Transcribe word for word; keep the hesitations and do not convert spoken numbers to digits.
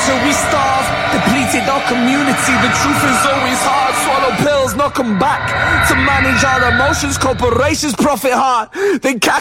till we starve, depleted our community. The truth is always hard. Swallow pills, knock 'em back. To manage our emotions, corporations profit hard. They cack